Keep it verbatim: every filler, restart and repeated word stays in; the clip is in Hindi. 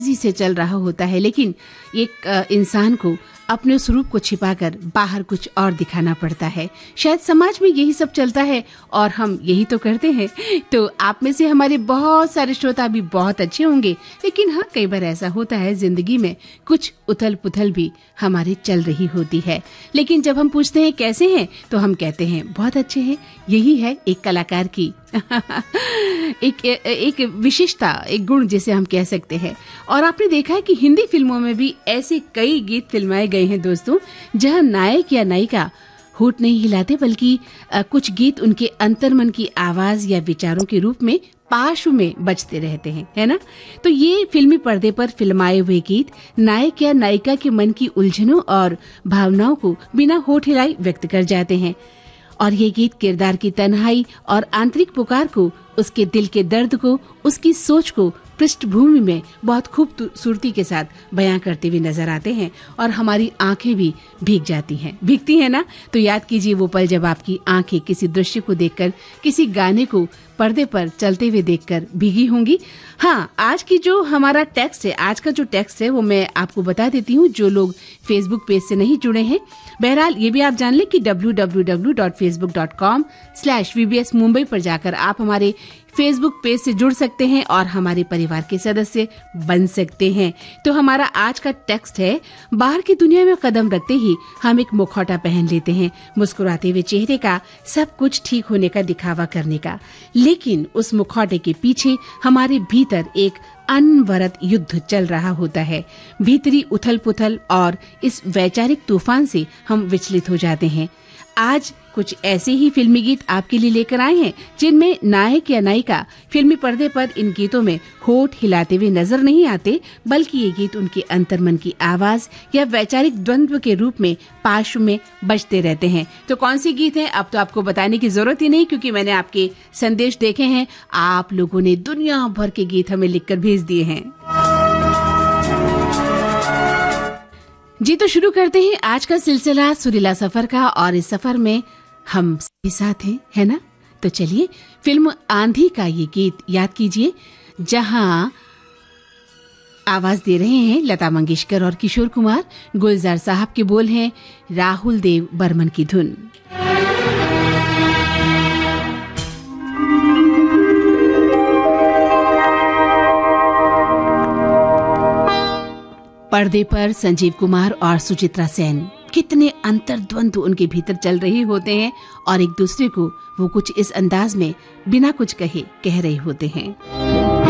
जी से चल रहा होता है, लेकिन एक इंसान को अपने उस रूप को छिपाकर बाहर कुछ और दिखाना पड़ता है। शायद समाज में यही सब चलता है और हम यही तो करते हैं। तो आप में से हमारे बहुत सारे श्रोता भी बहुत अच्छे होंगे, लेकिन हाँ, कई बार ऐसा होता है जिंदगी में कुछ उथल पुथल भी हमारी चल रही होती है। लेकिन जब हम पूछते हैं कैसे हैं, तो हम कहते हैं बहुत अच्छे हैं। यही है एक कलाकार की एक एक विशेषता, एक गुण जिसे हम कह सकते हैं। और आपने देखा है कि हिंदी फिल्मों में भी ऐसे कई गीत फिल्माए गए हैं दोस्तों, जहां नायक या नायिका होठ नहीं हिलाते, बल्कि कुछ गीत उनके अंतर्मन की आवाज या विचारों के रूप में पार्श्व में बजते रहते हैं, है ना। तो ये फिल्मी पर्दे पर फिल्माए हुए गीत नायक या नायिका के मन की उलझनों और भावनाओं को बिना होठ हिलाए व्यक्त कर जाते हैं। और ये गीत किरदार की तन्हाई और आंतरिक पुकार को, उसके दिल के दर्द को, उसकी सोच को पृष्ठभूमि में बहुत खूबसूरती के साथ बयां करते हुए नजर आते हैं और हमारी आंखें भी भीग जाती हैं, भीगती हैं ना। तो याद कीजिए वो पल जब आपकी आंखें किसी दृश्य को देखकर, किसी गाने को पर्दे पर चलते हुए देखकर भीगी होंगी। हाँ, आज की जो हमारा टेक्स्ट है, आज का जो टेक्स्ट है वो मैं आपको बता देती हूँ, जो लोग फेसबुक पेज से नहीं जुड़े हैं। बहरहाल ये भी आप जान लें कि W W W dot Facebook dot com slash we B S Mumbai पर जाकर आप हमारे फेसबुक पेज से जुड़ सकते हैं और हमारे परिवार के सदस्य बन सकते हैं। तो हमारा आज का टेक्स्ट है, बाहर की दुनिया में कदम रखते ही हम एक मुखौटा पहन लेते हैं, मुस्कुराते हुए चेहरे का, सब कुछ ठीक होने का दिखावा करने का। लेकिन उस मुखौटे के पीछे हमारे भीतर एक अनवरत युद्ध चल रहा होता है। भीतरी उथल पुथल और इस वैचारिक तूफान से हम विचलित हो जाते हैं। आज कुछ ऐसे ही फिल्मी गीत आपके लिए लेकर आए हैं, जिनमें नायक या नायिका फिल्मी पर्दे पर इन गीतों में होठ हिलाते हुए नजर नहीं आते, बल्कि ये गीत उनके अंतर्मन की आवाज या वैचारिक द्वंद्व के रूप में पार्श्व में बजते रहते हैं। तो कौन सी गीत है, अब तो आपको बताने की जरूरत ही नहीं, क्योंकि मैंने आपके संदेश देखे हैं। आप लोगों ने दुनिया भर के गीत हमें लिखकर भेज दिए हैं। जी, तो शुरू करते हैं आज का सिलसिला सुरीला सफर का, और इस सफर में हम सभी साथ हैं, है ना। तो चलिए फिल्म आंधी का ये गीत याद कीजिए, जहां आवाज दे रहे हैं लता मंगेशकर और किशोर कुमार। गुलजार साहब के बोल हैं राहुल देव बर्मन की धुन। पर्दे पर संजीव कुमार और सुचित्रा सेन, कितने अंतर्द्वंद उनके भीतर चल रहे होते हैं और एक दूसरे को वो कुछ इस अंदाज में बिना कुछ कहे कह रहे होते हैं।